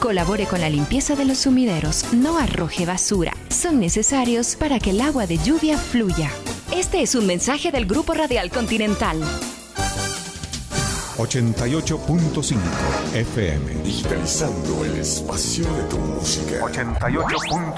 Colabore con la limpieza de los sumideros. No arroje basura. Son necesarios para que el agua de lluvia fluya. Este es un mensaje del Grupo Radial Continental. 88.5 FM. Digitalizando el espacio de tu música. 88.5